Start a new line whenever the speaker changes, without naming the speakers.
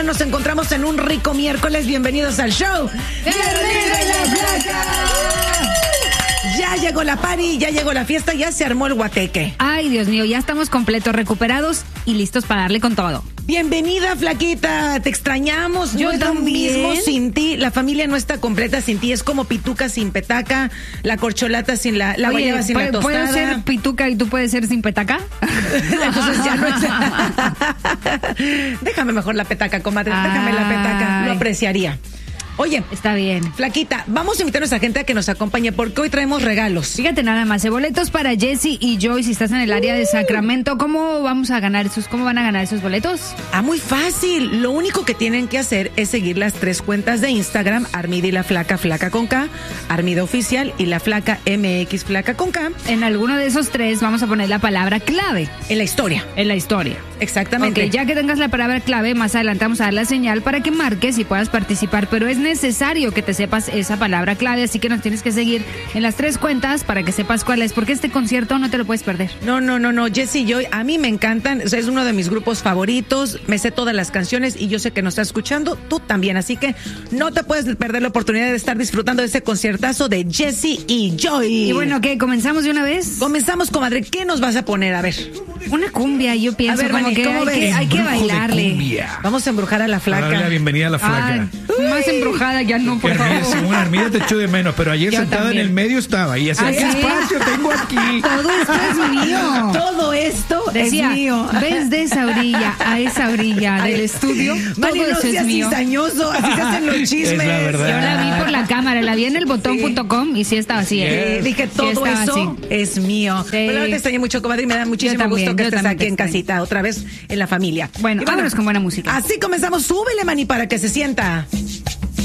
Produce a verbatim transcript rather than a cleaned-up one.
Nos encontramos en un rico miércoles. Bienvenidos al show de Arriba y la Flaca. Ya llegó la party, ya llegó la fiesta, ya se armó el guateque.
Ay, Dios mío, ya estamos completos, recuperados y listos para darle con todo.
Bienvenida, Flaquita, te extrañamos.
Yo
no es lo
también.
mismo sin ti. La familia no está completa sin ti. Es como pituca sin petaca, la corcholata sin la, la
Oye,
guayaba sin la tostada.
¿puedo ser pituca y tú puedes ser sin petaca?
Entonces ya no es. Déjame mejor la petaca, comadre. Déjame la petaca. Lo apreciaría. Oye,
está bien.
Flaquita, vamos a invitar a nuestra gente a que nos acompañe porque hoy traemos regalos.
Fíjate nada más, boletos para Jessy y Joy si estás en el área de Sacramento. ¿Cómo vamos a ganar esos? ¿Cómo van a ganar esos boletos?
Ah, muy fácil. Lo único que tienen que hacer es seguir las tres cuentas de Instagram, Armida y la Flaca, Flaca con K, Armida Oficial y la Flaca M X Flaca con K.
En alguno de esos tres vamos a poner la palabra clave.
En la historia.
En la historia.
Exactamente.
Ok, ya que tengas la palabra clave, más adelante vamos a dar la señal para que marques y puedas participar, pero es necesario que te sepas esa palabra clave, así que nos tienes que seguir en las tres cuentas para que sepas cuál es, porque este concierto no te lo puedes perder.
No, no, no, no, Jessy y Joy, a mí me encantan, o sea, es uno de mis grupos favoritos, me sé todas las canciones y yo sé que nos estás escuchando, tú también, así que no te puedes perder la oportunidad de estar disfrutando de ese conciertazo de Jessy y Joy.
Y bueno, ¿qué? ¿Comenzamos de una vez?
Comenzamos, comadre, ¿qué nos vas a poner? A ver.
Una cumbia, yo pienso,
a ver,
como
Manny,
que
¿cómo
hay,
ves?
que hay que bailarle.
Vamos a embrujar a la Flaca.
Para darle la bienvenida a la Flaca.
Ay, más embrujada ya no, por
Armida,
favor.
según Armida te echó de menos, pero ayer
Yo
sentada
también.
en el medio estaba y así,
¿Ah,
¿qué
sí?
espacio tengo aquí?
Todo esto es mío.
Todo esto
Decía,
es mío.
ves de esa orilla a esa orilla del estudio,
Manny,
todo
no
eso es
seas
mío.
cizañoso, así se hacen los chismes.
Es la verdad.
Yo la vi por la cámara, la vi en el botón punto com y sí estaba así. ¿eh?
Eh, dije,
Sí
todo
estaba
eso
así.
es mío.
Sí.
Pero te extrañé mucho, comadre, y me da muchísimo
Yo también,
gusto que
yo
estés
también
aquí
te
en
extraño.
casita, otra vez en la familia.
Bueno,
Y
vámonos con buena música.
Así comenzamos. Súbele, Manny, para que se sienta.